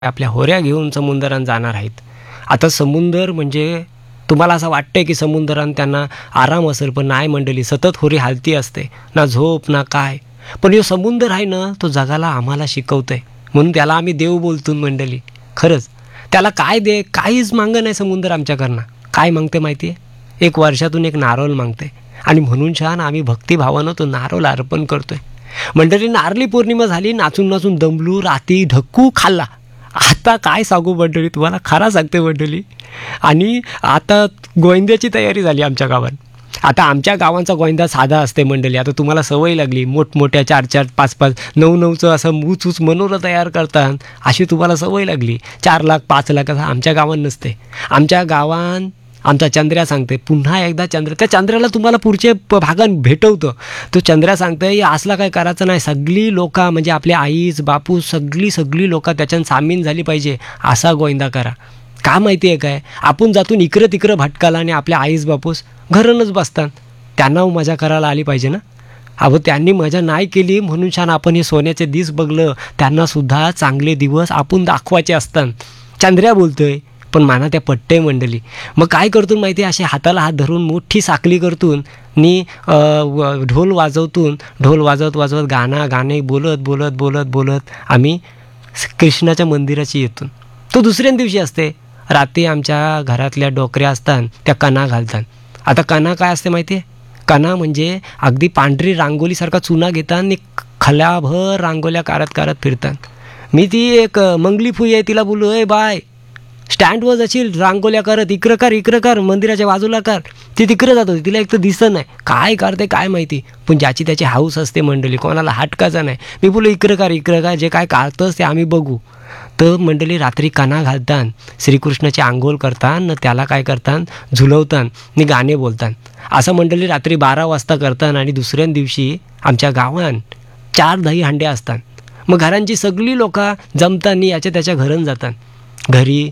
आपल्या होऱ्या घेऊन समुद्रात जाणार आहेत. आता समुद्र म्हणजे तुम्हाला असं वाटतंय की समुद्रात त्यांना आराम असेल, पण नाही मंडळी, सतत होरी हालती असते, ना झोप ना काय. पण जो समुद्र आहे ना, तो जगाला आम्हाला शिकवतोय, म्हणून त्याला आम्ही देव बोलतो मंडळी. खरंच त्याला काय काहीच मागं नाही समुद्र आमच्याकडनं. काय मागते माहिती आहे? एक वर्षातून एक नारळ मागते, आणि म्हणून छान आम्ही भक्तिभावानं तो नारळ अर्पण करतोय. मंडळी, नारळी पौर्णिमा झाली, नाचून नाचून दमलू, राती ढक्कू खाल्ला. आता काय सांगू मंडळी, तुम्हाला खरा सांगते मंडळी. आणि आता गोविंद्याची तयारी झाली आमच्या गावात. आता आमच्या गावांचा गोविंदा साधा असते मंडळी. आता तुम्हाला सवय लागली, मोठमोठ्या 4-4, 5-5, 9-9चं असं ऊच मनोरं तयार करतात, अशी तुम्हाला सवय लागली. 4 लाख 5 लाख असं आमच्या गावात नसते. आमच्या गावात आमचा चंद्र्या सांगते, पुन्हा एकदा त्या चंद्राला तुम्हाला पुढचे भागात भेटवतं. तो चंद्र्या सांगते, असला काय करायचं नाही, सगळी लोक म्हणजे आपल्या आईच बापू सगळी लोक त्याच्यात सामील झाली पाहिजे, असा गोविंदा करा. का माहिती आहे काय, आपण जातून इकडं तिकडं भटकाला आणि आपल्या आईच बापूस घरूनच बसतात. त्यांना मजा करायला आली पाहिजे ना. अहो, त्यांनी मजा नाही केली म्हणून छान आपण हे सोन्याचे दिस बघलं, त्यांनासुद्धा चांगले दिवस आपण दाखवायचे असतात. चंद्र्या बोलतोय, पण माना त्या पट्टे मंडळी. मग काय करतून माहिती आहे, असे हाताला हात धरून मोठी साखळी करतून आणि ढोल वाजवत गाणे बोलत आम्ही कृष्णाच्या मंदिराची येतून. तो दुसऱ्या दिवशी असते. रात्री आमच्या घरातल्या डोकऱ्या असतात, त्या कणा घालतात. आता कणा काय असते माहिती आहे? कणा म्हणजे अगदी पांढरी रांगोलीसारखा चुना घेतात आणि खल्याभर रांगोल्या करत फिरतात. मी ती एक मंगली फुई आहे, तिला बोललो, ए बाय, स्टँडवर जाशील रांगोल्या करत, इकडं कर मंदिराच्या बाजूला कर. ती तिकडं जात होती, तिला एक तर दिसत नाही, काय करते काय माहिती. पण ज्याची त्याची हाऊस असते मंडळी, कोणाला हटकायचं नाही. मी बोललो, इकडं कर, जे काय काढतंस ते आम्ही बघू. तर मंडळी रात्री कणा घालतात, श्रीकृष्णाची आंघोळ करतात, न त्याला काय करतात, झुलवतात आणि गाणे बोलतात. असं मंडळी रात्री 12 वाजता करतात. आणि दुसऱ्या दिवशी आमच्या गावात 4 दही हांडे असतात. मग घरांची सगळी लोक जमतात आणि याच्या त्याच्या घरून जातात. घरी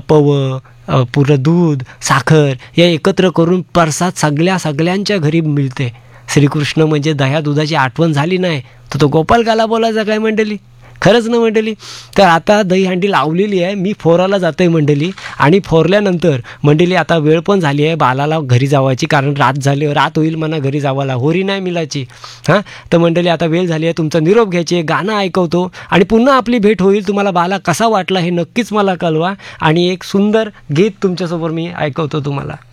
पुरं दूध साखर हे एकत्र करून प्रसाद सगळ्यांच्या घरी मिळते. श्रीकृष्ण म्हणजे दह्या दुधाची आठवण झाली नाही तर तो गोपालकाला बोलायचा काय मंडळी. खरंच ना मंडळी. तर आता दहीहंडी लावलेली आहे, मी फोराला जातोय मंडळी. आणि फोरल्यानंतर मंडळी आता वेळ पण झाली आहे बालाला घरी जावायची, कारण रात होईल म्हणा घरी जावाला, होरी नाही मिळायची. तर मंडळी आता वेळ झाली आहे, तुमचा निरोप घ्यायचे, गाणं ऐकवतो आणि पुन्हा आपली भेट होईल. तुम्हाला बाला कसा वाटला हे नक्कीच मला कळवा, आणि एक सुंदर गीत तुमच्यासमोर मी ऐकवतो तुम्हाला.